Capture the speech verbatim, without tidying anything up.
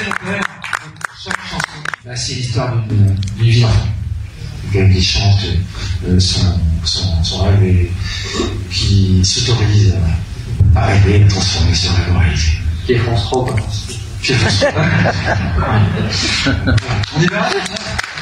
après, chaque chanson, bah, c'est l'histoire d'une vie d'enfant. Quelqu'un qui chante euh, son, son, son rêve et qui s'autorise à rêver et transformer ce rêve en réalité. Qui est France Rock. Qui est France Rock. On y va?